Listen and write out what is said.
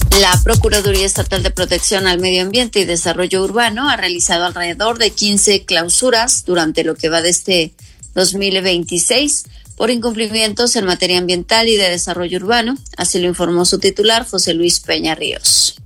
La Procuraduría Estatal de Protección al Medio Ambiente y Desarrollo Urbano ha realizado alrededor de 15 clausuras durante lo que va de este 2026 por incumplimientos en materia ambiental y de desarrollo urbano, así lo informó su titular, José Luis Peña Ríos.